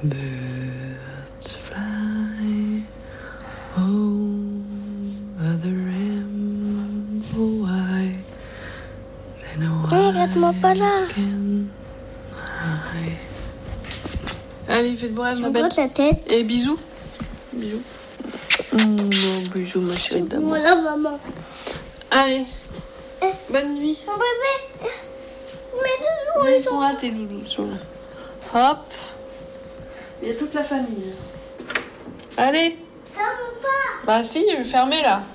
Birds fly over the rainbow white. Regarde-moi pas là. Allez, faites voir ma belle. La tête. Et bisous. Bisous. Bisous, ma chérie d'amour. Voilà, maman. Allez. Bonne nuit. Mon bébé. Mes doudous, Ils sont là, tes doudous. Ils sont là. Hop. Il y a toute la famille. Allez. Ferme pas. Bah si, je vais fermer là.